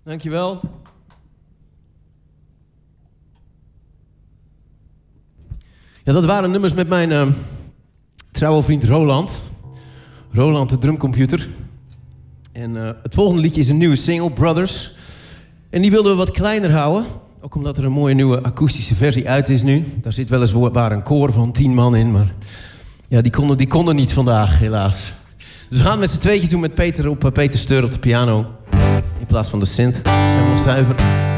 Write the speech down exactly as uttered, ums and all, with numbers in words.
Dankjewel. Ja, dat waren nummers met mijn uh, trouwe vriend Roland. Roland, de drumcomputer. En uh, het volgende liedje is een nieuwe single, Brothers. En die wilden we wat kleiner houden. Ook omdat er een mooie nieuwe akoestische versie uit is nu. Daar zit weliswaar een koor van tien man in, maar ja, die konden, die konden niet vandaag, helaas. Dus we gaan het met z'n tweetjes doen met Peter op uh, Peter Steur op de piano. In plaats van de synth. Zijn we nog zuiver.